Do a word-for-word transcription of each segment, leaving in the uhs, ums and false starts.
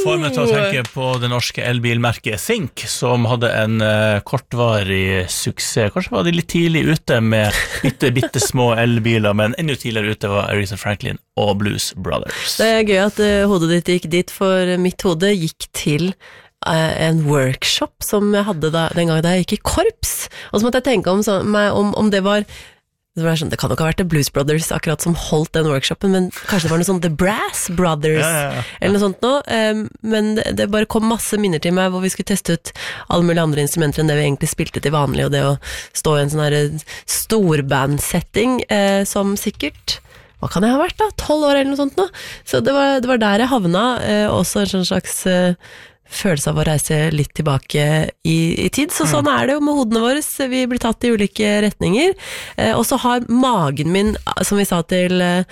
får meg til å tenke på det norske elbilmerket Think, som hadde en uh, kortvarig suksess. Kanskje var de litt tidlig ute med bitte, bitte små elbiler, men enda tidligere ute var Aretha Franklin og Blues Brothers. Det er gøy at uh, hodet ditt gikk dit, for mitt hode gikk til uh, en workshop som jeg hadde da, den gangen da jeg gikk i korps. Og så måtte jeg tenke om, så, meg, om, om det var Det, var sånn, det kan jo ikke ha vært The Blues Brothers akkurat som holdt den workshopen, men kanskje det var noe sånn The Brass Brothers, ja, ja, ja. Eller noe sånt nå. Um, men det, det bare kom masse minner til meg hvor vi skulle teste ut alle mulige andre instrumenter enn det vi egentlig spilte til vanlig, og det å stå i en sånn her storbandsetting uh, som sikkert, hva kan jeg ha vært da? tolv år eller noe sånt nå. Så det var, det var der jeg havna, uh, også en sånn slags uh, følelse av å reise litt tilbake i, i tid, så sånn er det jo med hodene våre, vi blir tatt i ulike retninger, eh, og så har magen min, som vi sa til eh,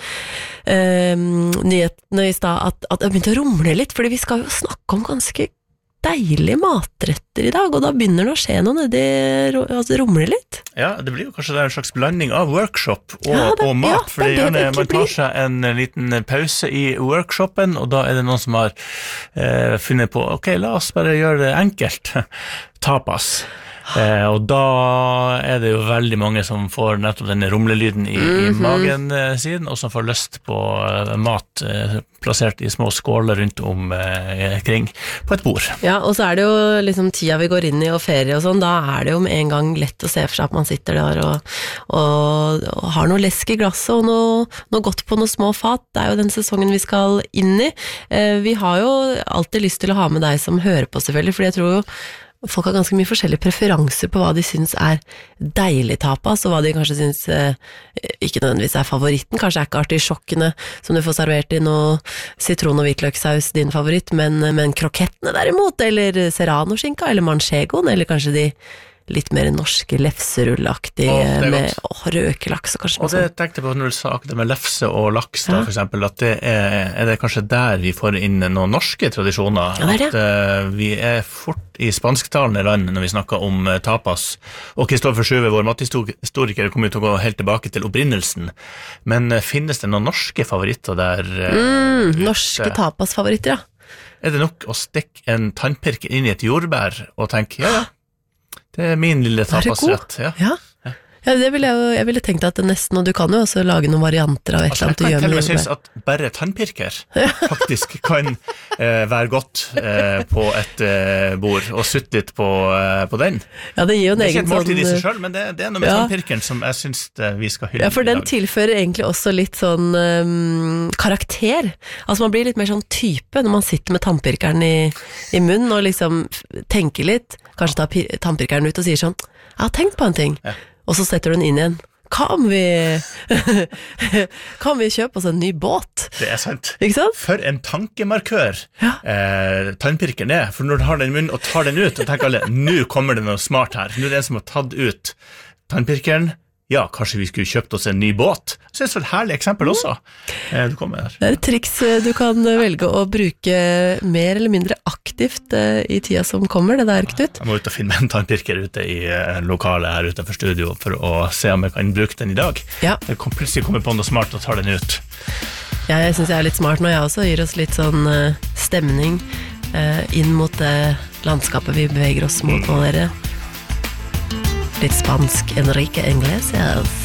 nyhetene i sted, at, at det begynte å rumle litt, fordi vi skal jo snakke om ganske deilige matretter i dag, og da begynner det å skje noe, det altså, rumler litt. Ja, det blir jo kanskje en slags blanding av workshop og, ja, det, og mat, ja, for gjerne man tar seg en liten pause i workshopen, og da er det noen som har eh, funnet på, ok, la oss bare gjøre det enkelt, tapas. Eh, og da er det jo veldig mange som får nettopp denne rumlelyden i, mm-hmm. i magen eh, sin, og som får lyst på eh, mat eh, plassert i små skåler rundt om eh, kring på et bord. Ja, og så er det jo liksom tida vi går inn i og ferie og sånn, da er det jo med en gang lett å se for seg at man sitter der og, og, og har noe lesk i glasset og noe, noe godt på noen små fat. Det er jo den sesongen vi skal inn i. Eh, vi har jo alltid lyst til å ha med deg som hører på selvfølgelig, fordi jeg tror jo folk har ganske mye forskjellige preferanser på hva de synes er deilig tapas, og hva de kanskje synes eh, ikke nødvendigvis er favoritten. Kanskje er ikke artisjokkene som du får servert i noe sitron- og hvitløksaus din favoritt, men, men krokettene derimot, eller serrano-skinka, eller manchegoen, eller kanskje de litt mer norske lefserullaktige oh, med oh, røkelaks og kanskje. Og det tenkte jeg på når du sa det med lefse og laks da, ja. For eksempel, at det er, er det kanskje der vi får inn noen norske tradisjoner, ja, det det. At uh, vi er fort i spansktalende land når vi snakker om uh, tapas, og Kristoffer Sjuve, vår mathistoriker, kommer til å gå helt tilbake til opprinnelsen, men uh, finnes det noen norske favoritter der? Uh, mm, norske uh, tapasfavoritter, ja. Er det nok å stikke en tannpirker inn i et jordbær og tenke, ja, ja, det er min lille tapasrett. Ja. Ja. Ja, det ville jeg jo, jeg ville tenkt at det nesten, og du kan jo også lage noen varianter av et eller annet du gjør med jordbær. Jeg synes at bare tannpirker faktisk kan eh, være godt eh, på et eh, bord, og sutte litt på, eh, på den. Ja, det gir jo en egen sånn... Det er ikke et måltid i seg selv, men det, det er noe med ja. tannpirkeren som jeg synes vi skal hylle. Ja, for den tilfører egentlig også litt sånn um, karakter. Altså man blir litt mer sånn type når man sitter med tannpirkeren i, i munnen og liksom tenker litt, kanskje tar tannpirkeren ut og sier sånn, jeg har tenkt på en ting. Ja. Og så setter du den inn igjen. Kan vi kan vi kjøpe oss en ny båt? Det er sant. Ikke sant? For en tankemarkør ja. eh, tannpirkeren er. For når du har den i munnen og tar den ut, og tenker alle, nå kommer det noe smart her. Nå er det en som har tatt ut tannpirkeren. Ja, kanskje vi skulle kjøpt oss en ny båt. Så det er et herlig eksempel også. Eh, du kommer her. Det er et triks du kan velge å bruke mer eller mindre aktivt eh, i tida som kommer, det der, Knut. Jeg må ut og finne en tannpirker ute i eh, lokalet her utenfor studio for å se om jeg kan bruke den i dag. Ja. Jeg kom plutselig kommer på noe smart og tar den ut. Ja, jeg synes jeg er litt smart nå, jeg også gir oss litt sånn uh, stemning uh, inn mot det landskapet vi beveger oss mot nå, dere. Litt spansk, Enrique Iglesias.